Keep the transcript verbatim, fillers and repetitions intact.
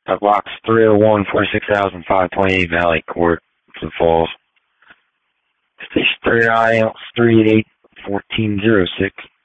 That box three oh one, forty-six thousand five twenty-eight Valley Court, Sioux Falls. Station three I, three eight, fourteen oh six.